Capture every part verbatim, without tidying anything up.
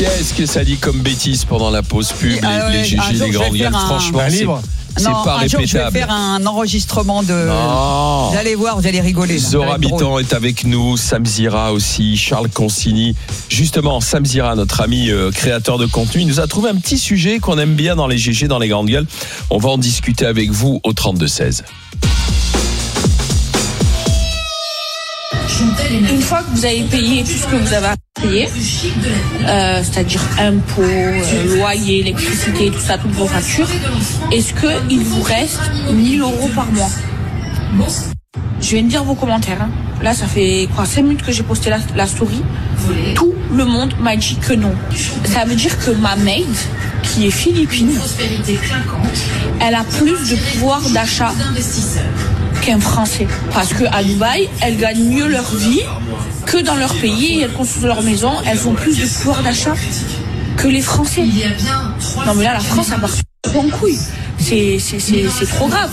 Qu'est-ce que ça dit comme bêtise pendant la pause pub, ah les, ouais, les G G, les grandes gueules, un... franchement, un c'est, livre. c'est non, pas un répétable. jour, je vais faire un enregistrement de... Non. Vous allez voir, vous allez rigoler. Zora Bitan est avec nous, Sam Zira aussi, Charles Consigny. Justement, Sam Zira, notre ami euh, créateur de contenu, il nous a trouvé un petit sujet qu'on aime bien dans les G G, dans les grandes gueules. On va en discuter avec vous au trente-deux seize. Une fois que vous avez payé tout ce que vous avez à payer, euh, c'est-à-dire impôts, euh, loyer, électricité, tout ça, toutes vos factures, est-ce qu'il vous reste mille euros par mois? Je viens de dire vos commentaires. Hein. Là, ça fait quoi, cinq minutes que j'ai posté la, la story. Tout le monde m'a dit que non. Ça veut dire que ma maid, qui est philippine, elle a plus de pouvoir d'achat qu'un Français. Parce qu'à Dubaï, elles gagnent mieux leur vie que dans leur pays. Elles construisent leur maison, elles ont plus de pouvoir d'achat que les Français. Non mais là, la France, ça part en couille. C'est, c'est, c'est, c'est trop grave.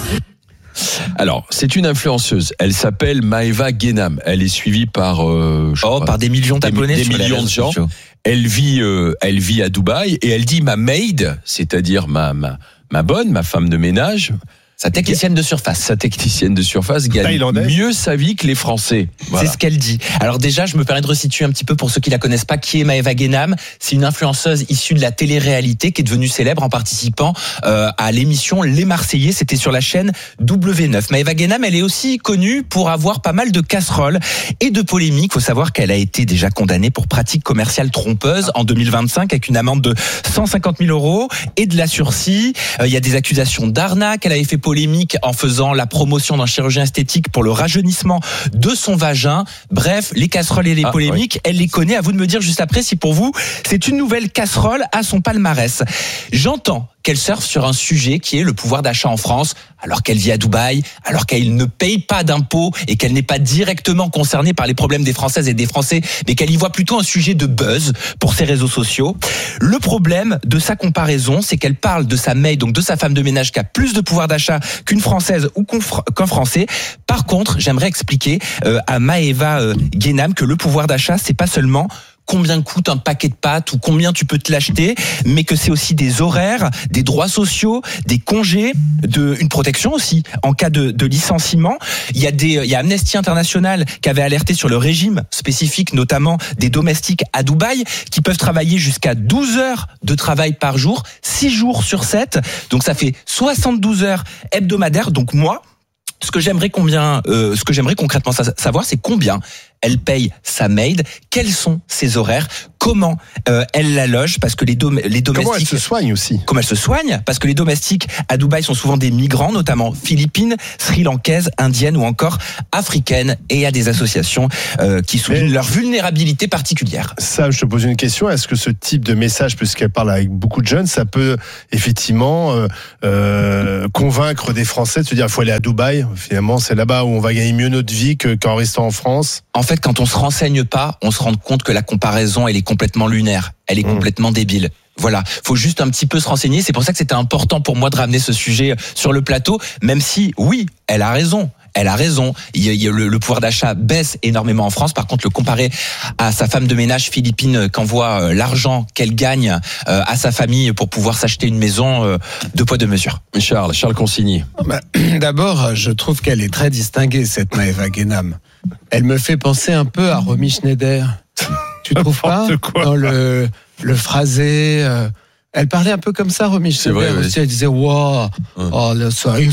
Alors, c'est une influenceuse. Elle s'appelle Maeva Guénam. Elle est suivie par, euh, je oh, crois, par des millions d'abonnés, des, des sur millions les de gens. sociaux. Elle vit, euh, elle vit à Dubaï et elle dit ma maid, c'est-à-dire ma ma ma bonne, ma femme de ménage. Sa technicienne de surface. Sa technicienne de surface gagne Thaïlandaise. mieux sa vie que les Français. Voilà. C'est ce qu'elle dit. Alors déjà, je me permets de resituer un petit peu pour ceux qui la connaissent pas, qui est Maeva Guénam. C'est une influenceuse issue de la télé-réalité qui est devenue célèbre en participant euh, à l'émission Les Marseillais. C'était sur la chaîne W neuf. Maeva Guénam, elle est aussi connue pour avoir pas mal de casseroles et de polémiques. Faut savoir qu'elle a été déjà condamnée pour pratique commerciale trompeuse en deux mille vingt-cinq avec une amende de cent cinquante mille euros et de la sursis. Il euh, y a des accusations d'arnaque. Elle avait fait polémique en faisant la promotion d'un chirurgien esthétique pour le rajeunissement de son vagin. Bref, les casseroles et les ah, polémiques, oui. Elle les connaît. À vous de me dire juste après si pour vous, c'est une nouvelle casserole à son palmarès. J'entends qu'elle surfe sur un sujet qui est le pouvoir d'achat en France, alors qu'elle vit à Dubaï, alors qu'elle ne paye pas d'impôts et qu'elle n'est pas directement concernée par les problèmes des Françaises et des Français, mais qu'elle y voit plutôt un sujet de buzz pour ses réseaux sociaux. Le problème de sa comparaison, c'est qu'elle parle de sa maid, donc de sa femme de ménage qui a plus de pouvoir d'achat qu'une Française ou qu'un Français. Par contre, j'aimerais expliquer euh, à Maeva euh, Guénam que le pouvoir d'achat, c'est pas seulement combien coûte un paquet de pâtes ou combien tu peux te l'acheter, mais que c'est aussi des horaires, des droits sociaux, des congés, de, une protection aussi en cas de, de licenciement. Il y a des, il y a Amnesty International qui avait alerté sur le régime spécifique, notamment des domestiques à Dubaï, qui peuvent travailler jusqu'à douze heures de travail par jour, six jours sur sept. Donc ça fait soixante-douze heures hebdomadaires. Donc moi, ce que j'aimerais combien, euh, ce que j'aimerais concrètement savoir, c'est combien elle paye sa maid, quels sont ses horaires, comment euh, elle la loge, parce que les, dom- les domestiques... Comment elle se soigne aussi. Comment elle se soigne, parce que les domestiques à Dubaï sont souvent des migrants, notamment philippines, sri-lankaises, indiennes ou encore africaines, et il y a des associations euh, qui soulignent leur vulnérabilité particulière. Ça, je te pose une question, est-ce que ce type de message, puisqu'elle parle avec beaucoup de jeunes, ça peut effectivement euh, euh, convaincre des Français de se dire il faut aller à Dubaï, finalement c'est là-bas où on va gagner mieux notre vie que, qu'en restant en France? En fait, quand on se renseigne pas, on se rend compte que la comparaison, elle est complètement lunaire, elle est mmh. complètement débile. Voilà, faut juste un petit peu se renseigner. C'est pour ça que c'était important pour moi de ramener ce sujet sur le plateau, même si, oui, elle a raison. Elle a raison. Il y a le, le pouvoir d'achat baisse énormément en France. Par contre, le comparer à sa femme de ménage philippine qui envoie l'argent qu'elle gagne à sa famille pour pouvoir s'acheter une maison, deux poids deux mesures. Charles, Charles Consigny. Bah, d'abord, je trouve qu'elle est très distinguée, cette Maeva Guénam. Elle me fait penser un peu à Romy Schneider. Tu trouves pas? Dans le, le phrasé. Euh, elle parlait un peu comme ça, Romy Schneider. Vrai, aussi. oui. Elle disait waouh, oh, le soirée,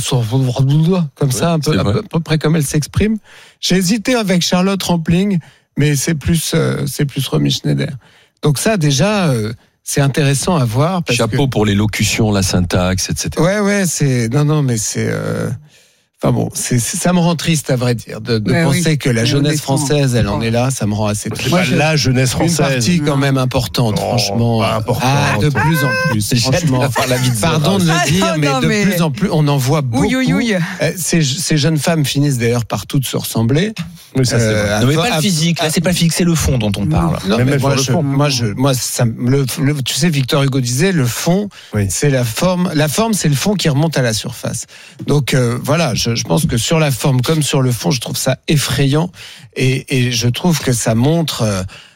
comme ouais, ça, un peu, à peu, à peu près comme elle s'exprime. J'ai hésité avec Charlotte Rampling, mais c'est plus, euh, c'est plus Romy Schneider. Donc ça, déjà. Euh, C'est intéressant à voir. Parce Chapeau que... pour les locutions, la syntaxe, et cetera. Ouais, ouais, c'est non, non, mais c'est. Euh... Enfin bon, c'est, c'est, ça me rend triste à vrai dire de, de penser oui. que la jeunesse française, elle en est là, ça me rend assez triste. Moi, la jeunesse française, une partie quand même importante, oh, franchement, importante. Ah, de plus en plus. Franchement, la vie de pardon de le ah, dire, non, mais non, de mais... plus en plus, on en voit beaucoup. Oui, oui, oui. Ces, ces jeunes femmes finissent d'ailleurs par toutes se ressembler. Oui, ça, c'est euh, non, mais pas le physique. Là, c'est pas le physique, c'est le fond dont on parle. Non, mais, mais moi, le je, fond. moi, je, moi, ça, le, le, tu sais, Victor Hugo disait, le fond, oui. c'est la forme. La forme, c'est le fond qui remonte à la surface. Donc euh, voilà, je, je pense que sur la forme comme sur le fond, je trouve ça effrayant et, et je trouve que ça montre. Euh,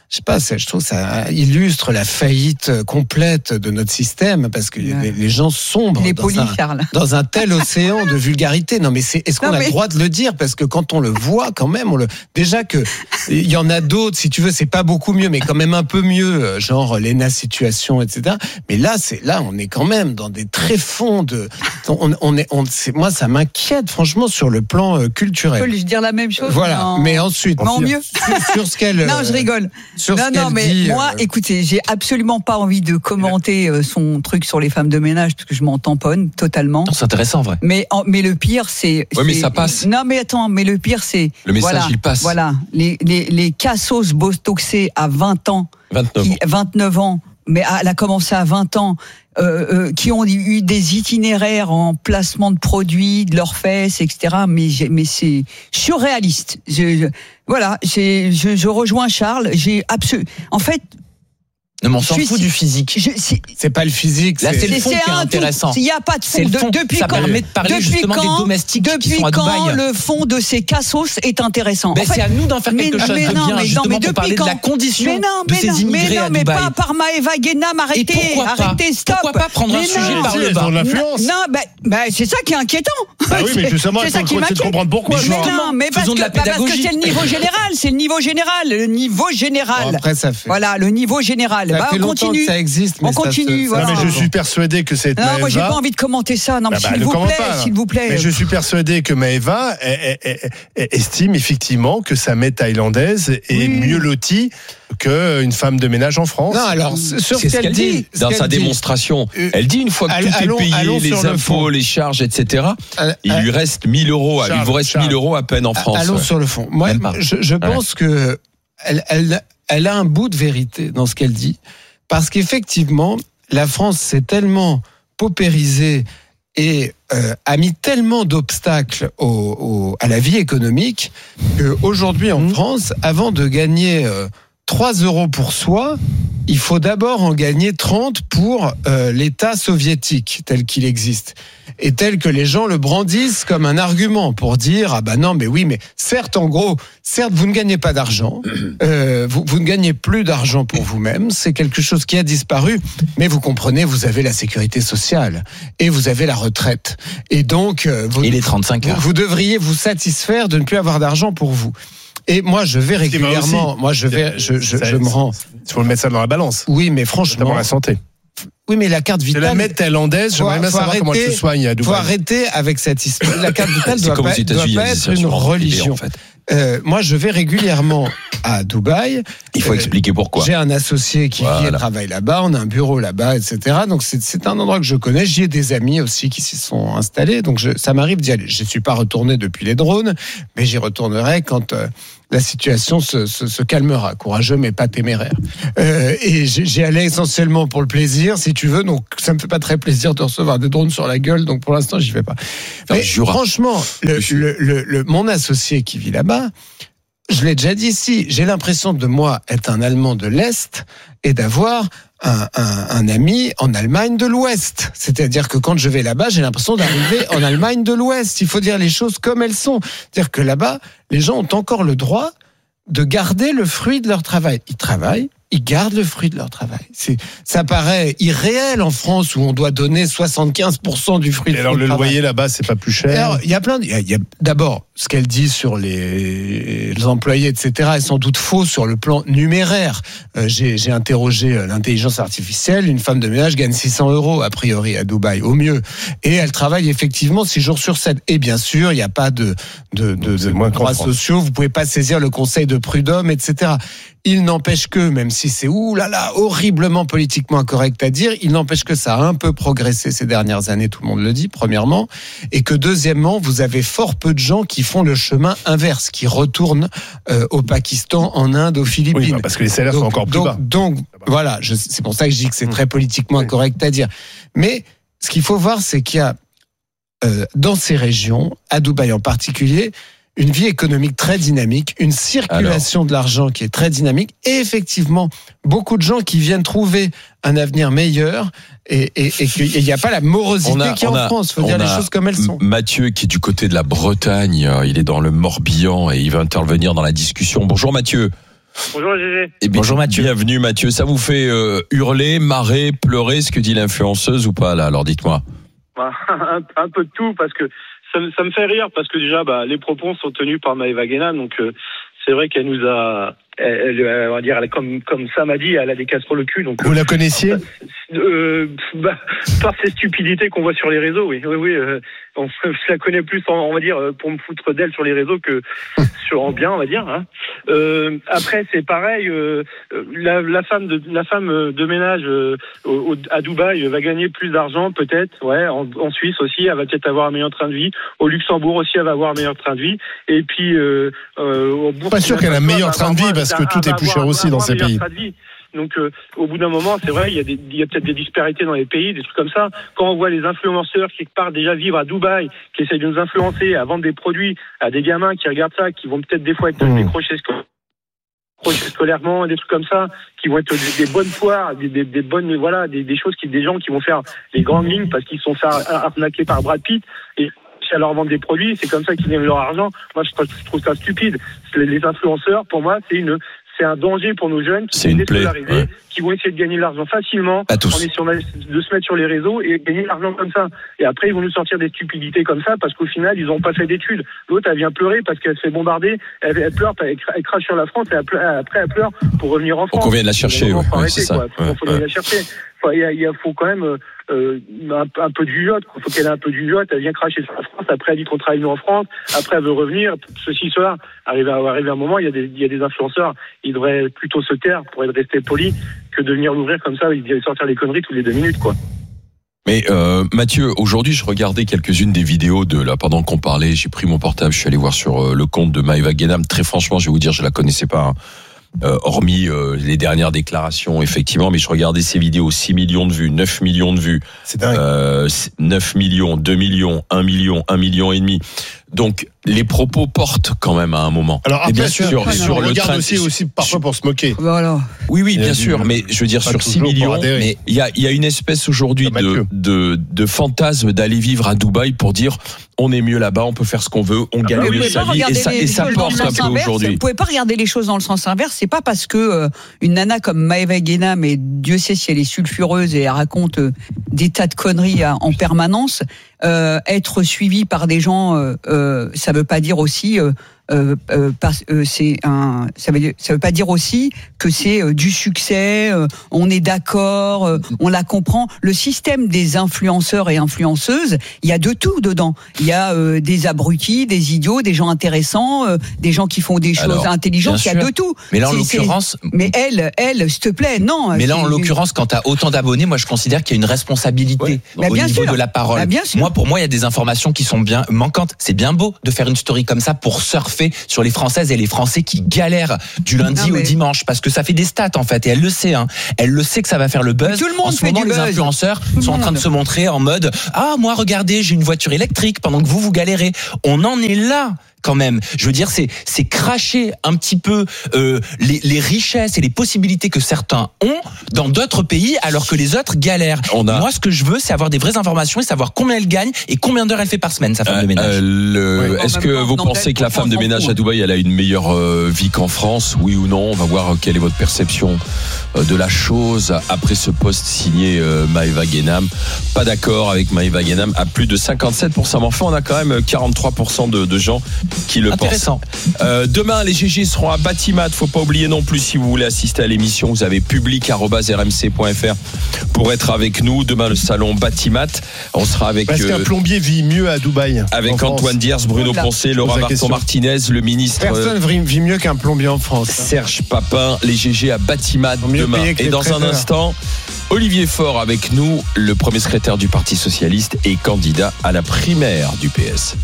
je sais pas, ça, je trouve que ça illustre la faillite complète de notre système parce que ouais. les, les gens sombrent Il est dans, poli, un, Charles. dans un tel océan de vulgarité. Non, mais c'est, est-ce qu'on non, a mais... le droit de le dire? Parce que quand on le voit, quand même, on le, déjà que il y en a d'autres, si tu veux, c'est pas beaucoup mieux, mais quand même un peu mieux, genre l'E N A Situation, et cetera. Mais là, c'est, là, on est quand même dans des tréfonds de, on, on est, on, c'est, moi, ça m'inquiète, franchement, sur le plan euh, culturel. Je peux lui dire la même chose. Voilà. Non. Mais ensuite, non, sur, mieux. Sur, sur ce qu'elle, non, je rigole. Sur non, ce non, mais dit, moi, euh... écoutez, j'ai absolument pas envie de commenter son truc sur les femmes de ménage parce que je m'en tamponne totalement. Non, c'est intéressant, vrai. Mais, en, mais le pire, c'est. Oui, mais ça passe. Non, mais attends, mais le pire, c'est. Le message, voilà, il passe. Voilà. Les, les, les cassos botoxés à vingt ans. vingt-neuf qui, ans. vingt-neuf ans. Mais elle a commencé à vingt ans, euh, euh, qui ont eu des itinéraires en placement de produits, de leurs fesses, et cetera. Mais, mais c'est surréaliste. Je, je, voilà, j'ai, je, je rejoins Charles. J'ai absolument. En fait. Non, mais on s'en fout du physique. Je, c'est, c'est pas le physique. Là, c'est, c'est le fond qui est intéressant. Il n'y a pas de fond. C'est le fond. De, depuis ça quand, permet de parler justement quand, des domestiques qui sont à Dubaï. Depuis quand le fond de ces cassos est intéressant? Ben, en fait, c'est à nous d'en faire mais, quelque chose mais de non, bien, mais justement, non, mais pour parler quand, de la condition mais non, de mais ces non, immigrés mais non, à mais Dubaï. pas par Maëva Guénam, arrêtez, Et pourquoi arrêtez, pas stop. Pourquoi pas prendre un mais sujet non, par le bas? Ils ont de l'influence. Non, ben, ben, c'est ça qui est inquiétant. Bah oui, mais justement, il faut essayer de comprendre pourquoi. Mais non, mais parce que, parce que c'est le niveau général, c'est le niveau général, le niveau général. Après, ça fait. Voilà, le niveau général. Ça fait longtemps que ça existe, mais on continue. Non, mais je suis persuadé que cette non, Maëva... moi, j'ai pas envie de commenter ça. Non, bah, s'il, bah, vous plaît, pas, s'il vous plaît. Mais je suis persuadé que Maëva est, est, est, est, estime effectivement que sa mère thaïlandaise est oui. mieux lotie qu'une femme de ménage en France. Non, alors, sur c'est ce qu'elle dit, dit dans sa dit. démonstration. Euh, elle dit une fois que allons, tout est payé, allons les impôts, les charges, et cetera, euh, il euh, lui reste mille euros, Charles, il vous reste Charles. mille euros à peine en France. Allons ouais. sur le fond. Moi, je, je pense ouais. que elle, elle, elle a un bout de vérité dans ce qu'elle dit, parce qu'effectivement, la France s'est tellement paupérisée et euh, a mis tellement d'obstacles au, au, à la vie économique qu'aujourd'hui en mmh. France, avant de gagner euh, trois euros pour soi, il faut d'abord en gagner trente pour euh, l'État soviétique tel qu'il existe et tel que les gens le brandissent comme un argument pour dire ah ben non mais oui mais certes en gros certes vous ne gagnez pas d'argent euh, vous, vous ne gagnez plus d'argent pour vous-même, c'est quelque chose qui a disparu, mais vous comprenez, vous avez la sécurité sociale et vous avez la retraite et donc euh, vous, et les trente-cinq heures. Vous, vous devriez vous satisfaire de ne plus avoir d'argent pour vous. Et moi, je vais régulièrement. Moi, je vais, je, je, je me rends. Il faut le mettre ça dans la balance. Oui, mais franchement. Pour la santé. Oui, mais la carte vitale. C'est la mère thaïlandaise. J'aimerais bien savoir arrêter, comment elle se soigne à Dubaï. Faut arrêter avec cette histoire. La carte vitale doit pas, doit pas être une religion. En fait. Euh, moi, je vais régulièrement à Dubaï. Il faut euh, expliquer pourquoi. J'ai un associé qui voilà. vit et travaille là-bas. On a un bureau là-bas, et cetera. Donc, c'est, c'est un endroit que je connais. J'y ai des amis aussi qui s'y sont installés. Donc, je, ça m'arrive d'y aller. Je ne suis pas retourné depuis les drones, mais j'y retournerai quand euh, la situation se, se, se calmera. Courageux, mais pas téméraire. Euh, et j'y allais essentiellement pour le plaisir, si tu veux. Donc, ça me fait pas très plaisir de recevoir des drones sur la gueule. Donc, pour l'instant, j'y vais pas. Mais non, franchement, le, le, le, le, mon associé qui vit là-bas, je l'ai déjà dit ici, j'ai l'impression de moi être un Allemand de l'Est et d'avoir un, un, un ami en Allemagne de l'Ouest. C'est-à-dire que quand je vais là-bas, j'ai l'impression d'arriver en Allemagne de l'Ouest. Il faut dire les choses comme elles sont. C'est-à-dire que là-bas, les gens ont encore le droit de garder le fruit de leur travail. Ils travaillent, ils gardent le fruit de leur travail. C'est, ça paraît irréel en France où on doit donner soixante-quinze pour cent du fruit. Et de alors le travail. Loyer là-bas, c'est pas plus cher. Alors il y a plein. De, il y a, il y a d'abord ce qu'elle dit sur les, les employés, et cetera, est sans doute faux sur le plan numéraire. Euh, j'ai, j'ai interrogé l'intelligence artificielle. Une femme de ménage gagne six cents euros a priori à Dubaï, au mieux, et elle travaille effectivement six jours sur sept. Et bien sûr, il n'y a pas de de, de, de droits sociaux. Vous pouvez pas saisir le conseil de prud'homme, et cetera. Il n'empêche que, même si c'est ouh là là, horriblement politiquement incorrect à dire, il n'empêche que ça a un peu progressé ces dernières années, tout le monde le dit, premièrement, et que deuxièmement, vous avez fort peu de gens qui font le chemin inverse, qui retournent euh, au Pakistan, en Inde, aux Philippines. Oui, bah parce que les salaires donc, sont encore plus donc, bas. Donc, voilà, je, c'est pour ça que je dis que c'est très politiquement oui. incorrect à dire. Mais ce qu'il faut voir, c'est qu'il y a, euh, dans ces régions, à Dubaï en particulier, une vie économique très dynamique, une circulation Alors. de l'argent qui est très dynamique, et effectivement, beaucoup de gens qui viennent trouver un avenir meilleur, et, et, et qu'il n'y a pas la morosité qu'il y a en a, France. Il faut dire les choses comme elles sont. Mathieu, qui est du côté de la Bretagne, il est dans le Morbihan, et il va intervenir dans la discussion. Bonjour Mathieu. Bonjour G G. Et bien, Bonjour Mathieu. Bienvenue Mathieu. Ça vous fait euh, hurler, marrer, pleurer ce que dit l'influenceuse ou pas là? Alors dites-moi. Bah, un, un peu de tout parce que ça, me- ça me fait rire parce que déjà bah, les propos sont tenus par Maëva Guénam, donc euh, c'est vrai qu'elle nous a, elle, elle, on va dire, elle, comme comme Sam a dit, elle a des casseroles au cul, donc Vous la connaissiez? euh, bah, par ces stupidités qu'on voit sur les réseaux, oui, oui, oui. Euh, on, je la connais plus, en, on va dire, pour me foutre d'elle sur les réseaux que sur en bien, on va dire. Hein. Euh, après, c'est pareil. Euh, la, la femme de la femme de ménage euh, au, à Dubaï va gagner plus d'argent, peut-être. Ouais, en, en Suisse aussi, elle va peut-être avoir un meilleur train de vie. Au Luxembourg aussi, elle va avoir un meilleur train de vie. Et puis, euh, euh, au Burkina Pas sûr qu'elle a un Faso, meilleur elle va train de vie avoir- parce que elle tout va est plus avoir- cher aussi elle va dans avoir ces un meilleur pays. train de vie. Donc, euh, au bout d'un moment, c'est vrai, il y a, des, il y a peut-être des disparités dans les pays, des trucs comme ça. Quand on voit les influenceurs qui partent déjà vivre à Dubaï, qui essayent de nous influencer à vendre des produits à des gamins qui regardent ça, qui vont peut-être des fois être Mmh. décrochés sco- décrochés scolairement, des trucs comme ça, qui vont être des, des bonnes foires, des, des, des bonnes, voilà, des, des choses qui, des gens qui vont faire les grandes lignes parce qu'ils se sont fait arnaquer par Brad Pitt et à leur vendre des produits, c'est comme ça qu'ils gagnent leur argent. Moi, je trouve, je trouve ça stupide. Les, les influenceurs, pour moi, c'est une c'est un danger pour nos jeunes qui C'est sont une plaie, déscolarisés, ouais. qui vont essayer de gagner de l'argent facilement, Pas tous. en essayant de se mettre sur les réseaux et gagner de l'argent comme ça. Et après, ils vont nous sortir des stupidités comme ça parce qu'au final, ils n'ont pas fait d'études. L'autre, elle vient pleurer parce qu'elle se fait bombarder, elle, elle pleure, elle, elle crache sur la France et elle pleure, après, elle pleure pour revenir en Pour France. qu'on vienne la chercher, Faut ouais, arrêter, ouais, c'est ça. quoi. Faut, Ouais, faut ouais. la chercher. Faut, il y a, il y a, faut quand même euh, un, un peu de jugeote. Il faut qu'elle ait un peu de jugeote. Elle vient cracher sur la France. Après, elle dit qu'on travaille mieux en France. Après, elle veut revenir. Ceci, cela. Arrive à arriver un moment, il y a des, il y a des influenceurs. Ils devraient plutôt se taire pour rester polis que de venir l'ouvrir comme ça. Ils sortir des conneries toutes les deux minutes, quoi. Mais euh, Mathieu, aujourd'hui, je regardais quelques-unes des vidéos de là pendant qu'on parlait. J'ai pris mon portable, je suis allé voir sur euh, le compte de Maëva Guénam. Très franchement, je vais vous dire, je la connaissais pas. Hein. Euh, hormis euh, les dernières déclarations, effectivement, mais je regardais ces vidéos, six millions de vues, neuf millions de vues, C'est dingue. euh, neuf millions, deux millions, un million, un million et demi. Donc, les propos portent quand même à un moment. Alors Et après, bien sur, sûr, Ah, sur on le regarde train- aussi, aussi parfois pour se moquer. Voilà. Oui, oui, Il y a bien du- sûr, mais je veux dire pas sur six toujours pour millions, adhérer. mais il y a, il y a une espèce aujourd'hui Ah, de, Mathieu. de, de fantasme d'aller vivre à Dubaï pour dire on est mieux là-bas, on peut faire ce qu'on veut, on gagne Mais vous mieux pouvez sa pas vie et regarder ça, les et ça choses dans le porte un sens peu inverse. aujourd'hui. Vous pouvez pas regarder les choses dans le sens inverse. C'est pas parce que euh, une nana comme Maëva Guénam, et Dieu sait si elle est sulfureuse et elle raconte euh, des tas de conneries à- en permanence, euh, être suivie par des gens, euh, euh, ça veut pas dire aussi. Euh, euh, euh, parce- euh, c'est un, ça veut, dire- ça veut pas dire aussi que c'est euh, du succès. euh, on est d'accord, euh, on la comprend. Le système des influenceurs et influenceuses, il y a de tout dedans. Il y a euh, des abrutis, des idiots, des gens intéressants, euh, des gens qui font des choses Alors, intelligentes. bien Il y a sûr. de tout. Mais là, en C'est- c'est- l'occurrence, mais elle, elle, s'il te plaît, non. Mais là, c'est- en l'occurrence, quand tu as autant d'abonnés, moi, je considère qu'il y a une responsabilité Ouais. Bah, au bien niveau sûr. de la parole. Bah, bien sûr. Moi, pour moi, il y a des informations qui sont bien manquantes. C'est bien beau de faire une story comme ça pour surfer sur les Françaises et les Français qui galèrent du lundi Non, mais- au dimanche, parce que ça fait des stats en fait, et elle le sait. Hein. Elle le sait que ça va faire le buzz. Mais tout le monde en ce fait moment, du les buzz. influenceurs le sont en train de monde. se montrer en mode ah moi regardez, j'ai une voiture électrique pendant que vous vous galérez. On en est là. Quand même, je veux dire, c'est c'est cracher un petit peu euh, les, les richesses et les possibilités que certains ont dans d'autres pays, alors que les autres galèrent. On a- Moi, ce que je veux, c'est avoir des vraies informations et savoir combien elle gagne et combien d'heures elle fait par semaine, sa femme de Euh, ménage. euh, le- Ouais. Est-ce En que même temps, vous non, pensez elle, que la pourquoi femme de on s'en ménage fout, à Dubaï, elle a une meilleure euh, vie qu'en France, oui ou non? On va voir euh, quelle est votre perception euh, de la chose après ce post signé euh, Maëva Guénam. Pas d'accord avec Maëva Guénam à plus de cinquante-sept pour cent. Mais enfin, on a quand même quarante-trois pour cent de, de gens qui le pensent. Intéressant. Euh, demain, les G G seront à Batimat. Faut pas oublier non plus, si vous voulez assister à l'émission, vous avez public arobase r m c point f r pour être avec nous. Demain, le salon Batimat. On sera avec Parce qu'un euh, plombier vit mieux à Dubaï. avec en France. Antoine Diers, Bruno Oula. Poncé, Je Laura pose la Marton question. Martinez, le ministre euh, Personne vit vit mieux qu'un plombier en France. hein. Serge Papin, les G G à Batimat Faut mieux demain. payer que Et les dans un traiteurs. instant, Olivier Faure avec nous, le premier secrétaire du Parti Socialiste et candidat à la primaire du P S.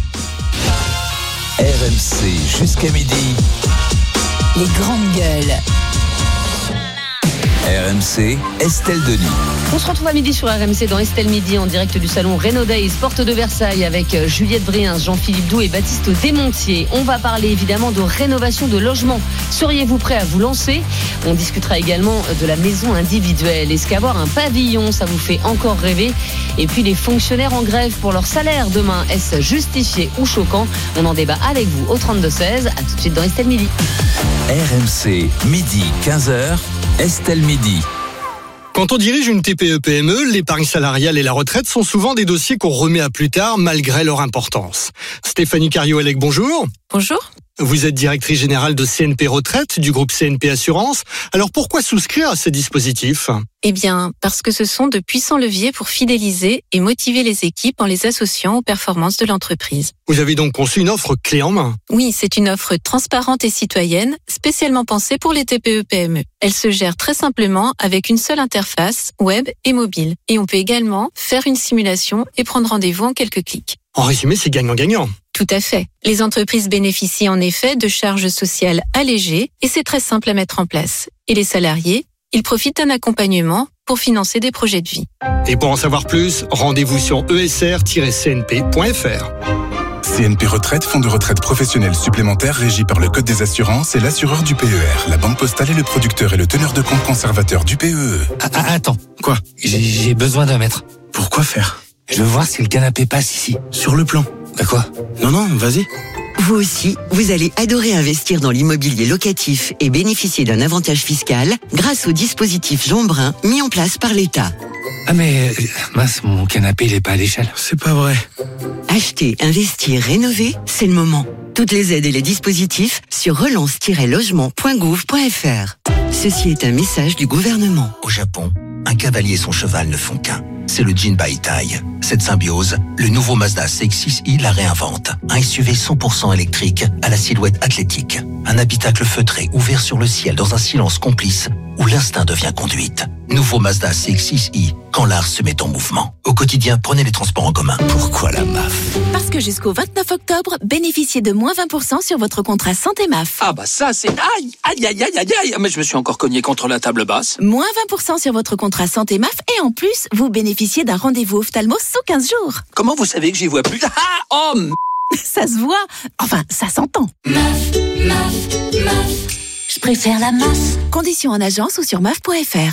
R M C jusqu'à midi. Les grandes gueules. R M C, Estelle Denis. On se retrouve à midi sur R M C dans Estelle Midi en direct du salon Renault Days, porte de Versailles, avec Juliette Briens, Jean-Philippe Doux et Baptiste Desmontiers. On va parler évidemment de rénovation de logements. Seriez-vous prêt à vous lancer ? On discutera également de la maison individuelle. Est-ce qu'avoir un pavillon, ça vous fait encore rêver ? Et puis les fonctionnaires en grève pour leur salaire demain, est-ce justifié ou choquant ? On en débat avec vous au trente-deux seize. À tout de suite dans Estelle Midi. R M C, midi, quinze heures, Estelle Midi. Quand on dirige une T P E P M E, l'épargne salariale et la retraite sont souvent des dossiers qu'on remet à plus tard malgré leur importance. Stéphanie Cario-Elec, bonjour. Bonjour. Vous êtes directrice générale de C N P Retraite du groupe C N P Assurance. Alors pourquoi souscrire à ces dispositifs ? Eh bien, parce que ce sont de puissants leviers pour fidéliser et motiver les équipes en les associant aux performances de l'entreprise. Vous avez donc conçu une offre clé en main ? Oui, c'est une offre transparente et citoyenne, spécialement pensée pour les T P E P M E. Elle se gère très simplement avec une seule interface, web et mobile. Et on peut également faire une simulation et prendre rendez-vous en quelques clics. En résumé, c'est gagnant-gagnant. Tout à fait. Les entreprises bénéficient en effet de charges sociales allégées et c'est très simple à mettre en place. Et les salariés, ils profitent d'un accompagnement pour financer des projets de vie. Et pour en savoir plus, rendez-vous sur e s r tiret c n p point f r. C N P Retraite, fonds de retraite professionnel supplémentaire régi par le Code des assurances et l'assureur du P E R. La Banque Postale est le producteur et le teneur de compte conservateur du P E E. Ah, attends. Quoi ? J'ai, j'ai besoin d'un mètre. Pourquoi faire ? Je veux voir si le canapé passe ici. Sur le plan. Bah quoi ? Non, non, vas-y. Vous aussi, vous allez adorer investir dans l'immobilier locatif et bénéficier d'un avantage fiscal grâce au dispositif Jean Brun mis en place par l'État. Ah mais, mince, mon canapé, il est pas à l'échelle. C'est pas vrai. Acheter, investir, rénover, c'est le moment. Toutes les aides et les dispositifs sur relance tiret logement point gouv point f r. Ceci est un message du gouvernement. Au Japon, un cavalier et son cheval ne font qu'un. C'est le Jinbaitai. Cette symbiose, le nouveau Mazda C X six i la réinvente. Un S U V cent pour cent électrique à la silhouette athlétique. Un habitacle feutré ouvert sur le ciel dans un silence complice où l'instinct devient conduite. Nouveau Mazda C X six i, quand l'art se met en mouvement. Au quotidien, prenez les transports en commun. Pourquoi la M A F ? Parce que jusqu'au vingt-neuf octobre, bénéficiez de moins vingt pour cent sur votre contrat santé M A F. Ah bah ça c'est... Aïe, aïe, aïe, aïe, aïe, aïe. Mais je me suis encore cogné contre la table basse. Moins vingt pour cent sur votre contrat santé M A F et en plus, vous bénéficiez d'un rendez-vous ophtalmo sous quinze jours. Comment vous savez que j'y vois plus ? Ah, oh m... Ça se voit. Enfin, ça s'entend. M A F, M A F, M A F. Je préfère la masse. Conditions en agence ou sur M A F point f r.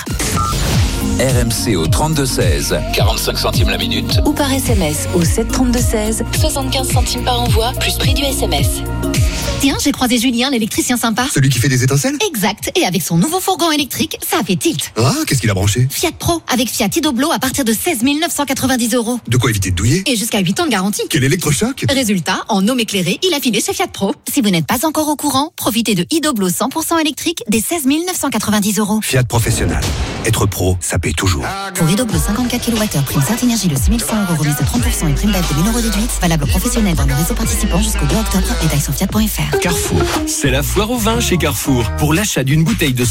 R M C au trente-deux seize, quarante-cinq centimes la minute. Ou par S M S au sept trente-deux seize, soixante-quinze centimes par envoi, plus prix du S M S. Tiens, j'ai croisé Julien, l'électricien sympa. Celui qui fait des étincelles ? Exact. Et avec son nouveau fourgon électrique, ça a fait tilt. Ah, qu'est-ce qu'il a branché ? Fiat Pro, avec Fiat Idoblo à partir de seize mille neuf cent quatre-vingt-dix euros. De quoi éviter de douiller ? Et jusqu'à huit ans de garantie. Quel électrochoc ? Résultat, en homme éclairé, il a filé chez Fiat Pro. Si vous n'êtes pas encore au courant, profitez de Idoblo cent pour cent électrique des seize mille neuf cent quatre-vingt-dix euros. Fiat Professionnel. Être pro, ça paye toujours. Pour Idoblo cinquante-quatre kilowattheures, prime Saint-Énergie de six mille cent euros, remise de trente pour cent et prime d'aide de mille euros déduite. Valable aux professionnels dans le réseau participant jusqu'au deux octobre. Détails sur fiat point f r. Carrefour. C'est la foire au vin chez Carrefour. Pour l'achat d'une bouteille de